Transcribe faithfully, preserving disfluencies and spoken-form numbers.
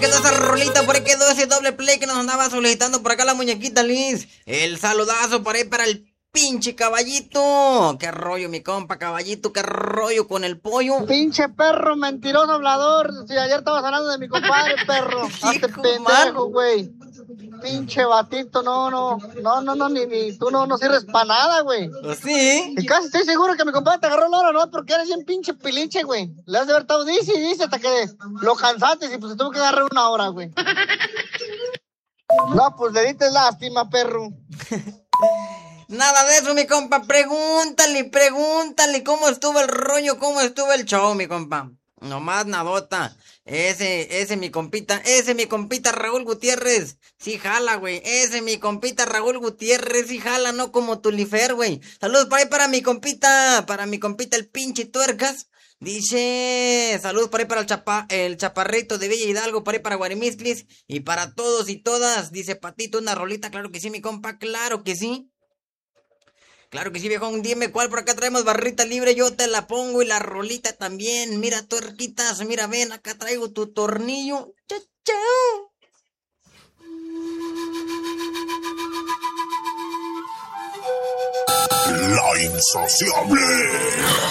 quedó esa rolita? ¿Por ahí quedó ese doble play que nos andaba solicitando por acá la muñequita Liz? El saludazo por ahí para el pinche caballito. Qué rollo, mi compa caballito, qué rollo con el pollo. Pinche perro mentiroso hablador. Si ayer estabas hablando de mi compadre, perro. Hazte pendejo, güey. Pinche batito, no, no, no, no, no, ni, ni, tú no, no sirves para nada, güey. ¿Sí? Y casi estoy seguro que mi compadre te agarró la hora, ¿no? Porque eres bien pinche piliche, güey. Le has de haber estado, dice y dice hasta que lo cansaste y pues se tuvo que agarrar una hora, güey. No, pues le diste lástima, perro. Nada de eso, mi compa. Pregúntale, pregúntale cómo estuvo el rollo, cómo estuvo el show, mi compa. Nomás nadota. Ese, ese mi compita, ese mi compita Raúl Gutiérrez. Sí jala, güey. Ese mi compita Raúl Gutiérrez. Sí jala, no como Tulifer, güey. Saludos por ahí para mi compita, para mi compita el pinche Tuercas. Dice, saludos por ahí para el, chapa, el chaparrito de Villa Hidalgo, por ahí para Guarimistlis. Y para todos y todas. Dice Patito, una rolita. Claro que sí, mi compa, claro que sí. Claro que sí, viejón, dime cuál, por acá traemos barrita libre, yo te la pongo y la rolita también. Mira, tuerquitas, mira, ven, acá traigo tu tornillo. Chau, chau. La insaciable.